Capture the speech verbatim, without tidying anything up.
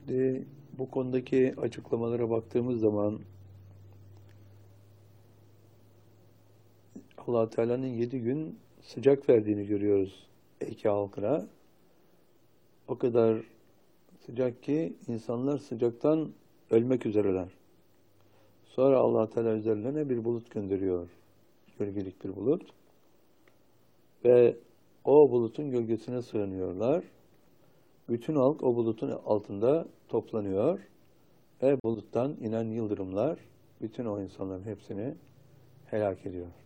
Şimdi bu konudaki açıklamalara baktığımız zaman Allah Teala'nın yedi gün sıcak verdiğini görüyoruz Eke halkına. O kadar sıcak ki insanlar sıcaktan ölmek üzereler. Sonra Allah Teala üzerlerine bir bulut gönderiyor. Gölgelik bir bulut. Ve o bulutun gölgesine sığınıyorlar. Bütün halk o bulutun altında toplanıyor. Ve buluttan inen yıldırımlar bütün o insanların hepsini helak ediyor.